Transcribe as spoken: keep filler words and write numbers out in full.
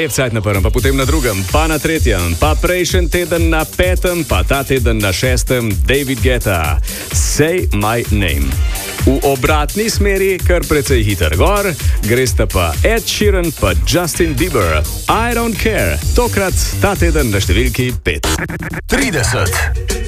Left Side na prvem, pa potem na drugem, pa na tretjem, pa prejšnji teden na petem, pa ta teden na šestem, David Guetta, Say My Name. V obratni smeri, kar precej hiter gor, gresta pa Ed Sheeran pa Justin Bieber, I Don't Care, tokrat ta teden na številki pet. trideset.